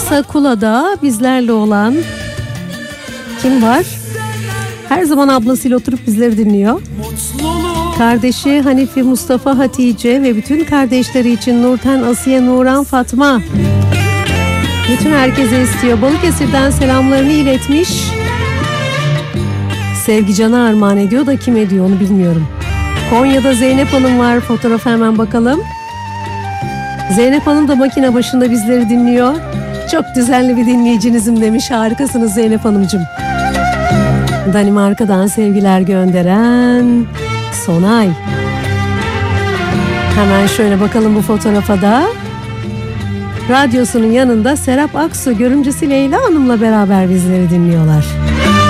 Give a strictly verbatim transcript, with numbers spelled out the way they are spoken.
Manisa Kula'da bizlerle olan kim var? Her zaman ablasıyla oturup bizleri dinliyor. Kardeşi Hanifi, Mustafa, Hatice ve bütün kardeşleri için Nurten, Asiye, Nuran, Fatma. Bütün herkese istiyor. Balıkesir'den selamlarını iletmiş. Sevgi Can'a armağan ediyor da kim ediyor onu bilmiyorum. Konya'da Zeynep Hanım var. Fotoğrafı hemen bakalım. Zeynep Hanım da makine başında bizleri dinliyor. Çok düzenli bir dinleyicinizim demiş. Harikasınız Zeynep Hanımcığım. Danimarka'dan sevgiler gönderen Sonay. Hemen şöyle bakalım bu fotoğrafa da. Radyosunun yanında Serap Aksu, görümcesi Leyla Hanım'la beraber bizleri dinliyorlar.